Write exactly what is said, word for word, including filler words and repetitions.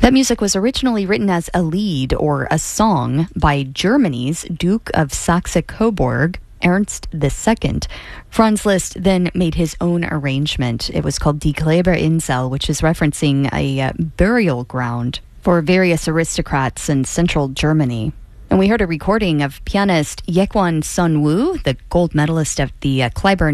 That music was originally written as a lied or a song by Germany's Duke of Saxe-Coburg, Ernst the Second. Franz Liszt then made his own arrangement. It was called Die Gräberinsel, which is referencing a uh, burial ground for various aristocrats in central Germany. And we heard a recording of pianist Yekwon Sun Woo, the gold medalist of the uh, Clyburn